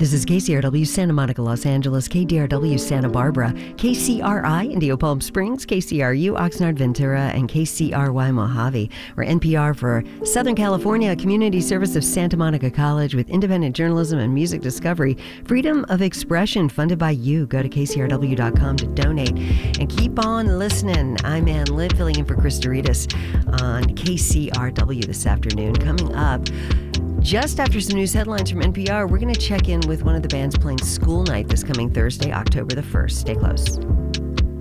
This is KCRW Santa Monica, Los Angeles, KDRW Santa Barbara, KCRI Indio Palm Springs, KCRU Oxnard Ventura, and KCRY Mojave. We're NPR for Southern California, a community service of Santa Monica College with independent journalism and music discovery. Freedom of expression funded by you. Go to kcrw.com to donate and keep on listening. I'm Ann Litt, filling in for Chris Doritas on KCRW this afternoon. Coming up, just after some news headlines from NPR, we're going to check in with one of the bands playing School Night this coming Thursday, October the 1st. Stay close.